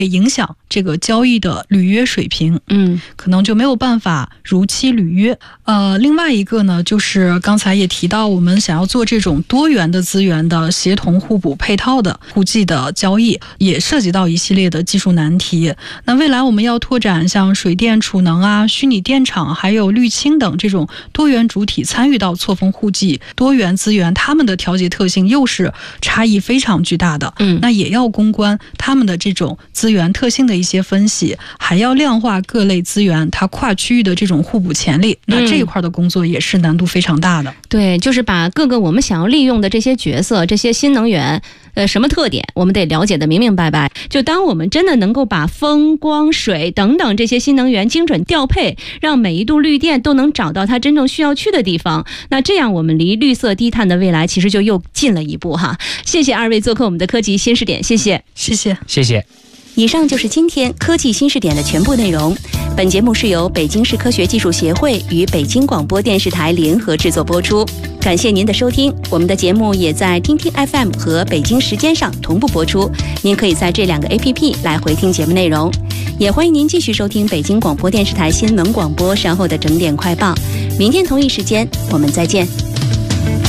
影响这个交易的履约水平，可能就没有办法如期履约。另外一个呢，就是刚才也提到，我们想要做这种多元的资源的协同互补配套的互济的交易，也涉及到一系列的技术难题。那未来我们要拓展像水电储能啊、虚拟电厂还有滤清等这种多元主体参与到错峰互济多元资源，它们的调节特性又是差异非常巨大的，那也要攻关它们的这种资源特性的一些分析，还要量化各类资源它跨区域的这种互补潜力，那这一块的工作也是难度非常大的。 对，就是把各个我们想要利用的这些角色，这些新能源什么特点我们得了解的明明白白。就当我们真的能够把风光水等等这些新能源精准调配，让每一度绿电都能找到它真正需要去的地方，那这样我们离绿色低碳的未来其实就又近了一步哈。谢谢二位做客我们的科技新视点，谢谢。 谢谢。 以上就是今天科技新视点的全部内容。本节目是由北京市科学技术协会与北京广播电视台联合制作播出，感谢您的收听。我们的节目也在听听 FM 和北京时间上同步播出，您可以在这2个 APP 来回听节目内容。也欢迎您继续收听北京广播电视台新闻广播稍后的整点快报。明天同一时间我们再见。